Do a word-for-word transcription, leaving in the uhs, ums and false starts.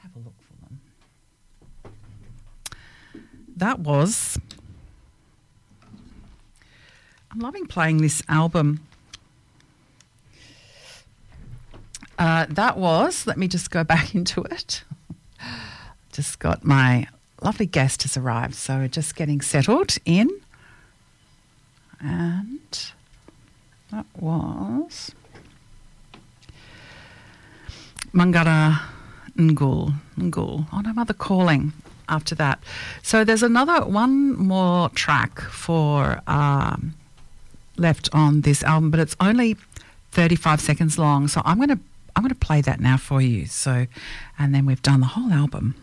have a look for them. That was... I'm loving playing this album. Uh, that was... Let me just go back into it. Just got my lovely guest has arrived, so just getting settled in. And that was Mangara Ngul. Ngul. Oh, no, Mother Calling after that. So there's another one more track for um, left on this album, but it's only thirty-five seconds long. So I'm going to I'm going to play that now for you. So, and then we've done the whole album.